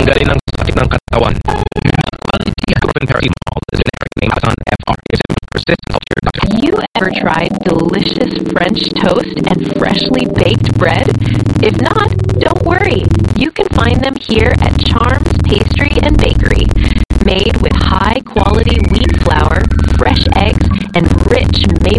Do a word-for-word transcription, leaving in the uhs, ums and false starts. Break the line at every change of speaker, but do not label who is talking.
tanggalin ang sakit ng katawan. Proven paracetamol is a generic name on F R is in persistence of your doctor.
Have you ever tried delicious French toast and freshly baked bread? If not, don't worry. You can find them here at Charms Pastry and Bakery. Made